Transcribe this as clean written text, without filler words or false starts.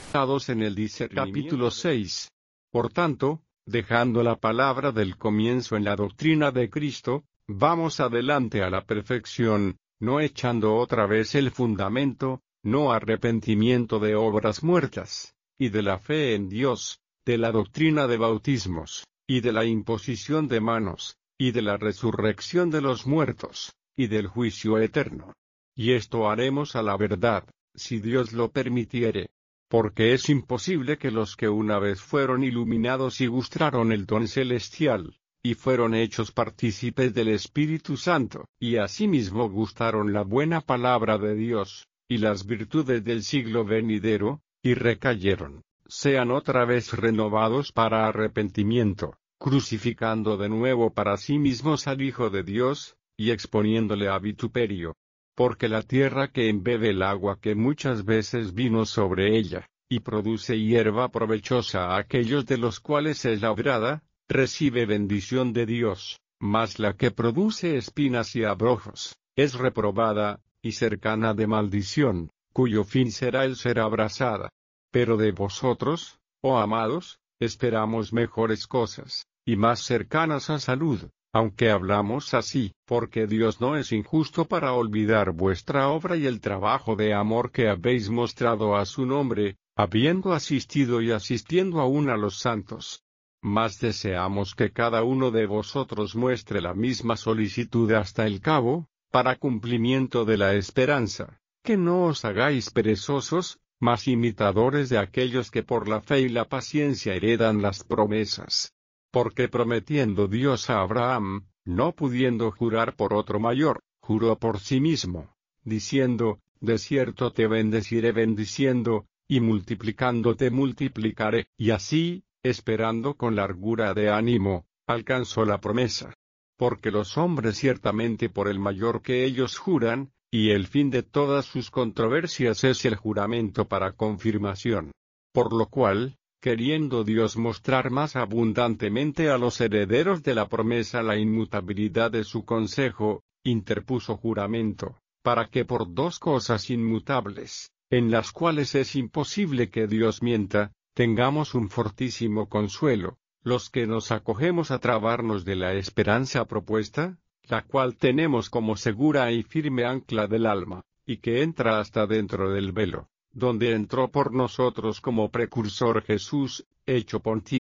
en el capítulo 6. Por tanto, dejando la palabra del comienzo en la doctrina de Cristo, vamos adelante a la perfección, no echando otra vez el fundamento, no arrepentimiento de obras muertas, y de la fe en Dios, de la doctrina de bautismos, y de la imposición de manos, y de la resurrección de los muertos, y del juicio eterno. Y esto haremos a la verdad, si Dios lo permitiere. Porque es imposible que los que una vez fueron iluminados y gustaron el don celestial, y fueron hechos partícipes del Espíritu Santo, y asimismo gustaron la buena palabra de Dios, y las virtudes del siglo venidero, y recayeron, sean otra vez renovados para arrepentimiento, crucificando de nuevo para sí mismos al Hijo de Dios, y exponiéndole a vituperio. Porque la tierra que embebe el agua que muchas veces vino sobre ella, y produce hierba provechosa a aquellos de los cuales es labrada, recibe bendición de Dios, mas la que produce espinas y abrojos, es reprobada, y cercana de maldición, cuyo fin será el ser abrasada. Pero de vosotros, oh amados, esperamos mejores cosas, y más cercanas a salud. Aunque hablamos así, porque Dios no es injusto para olvidar vuestra obra y el trabajo de amor que habéis mostrado a su nombre, habiendo asistido y asistiendo aún a los santos. Mas deseamos que cada uno de vosotros muestre la misma solicitud hasta el cabo, para cumplimiento de la esperanza, que no os hagáis perezosos, mas imitadores de aquellos que por la fe y la paciencia heredan las promesas. Porque prometiendo Dios a Abraham, no pudiendo jurar por otro mayor, juró por sí mismo, diciendo, de cierto te bendeciré bendiciendo, y multiplicando te multiplicaré, y así, esperando con largura de ánimo, alcanzó la promesa. Porque los hombres ciertamente por el mayor que ellos juran, y el fin de todas sus controversias es el juramento para confirmación. Por lo cual, queriendo Dios mostrar más abundantemente a los herederos de la promesa la inmutabilidad de su consejo, interpuso juramento, para que por dos cosas inmutables, en las cuales es imposible que Dios mienta, tengamos un fortísimo consuelo, los que nos acogemos a trabarnos de la esperanza propuesta, la cual tenemos como segura y firme ancla del alma, y que entra hasta dentro del velo, donde entró por nosotros como precursor Jesús, hecho pontífice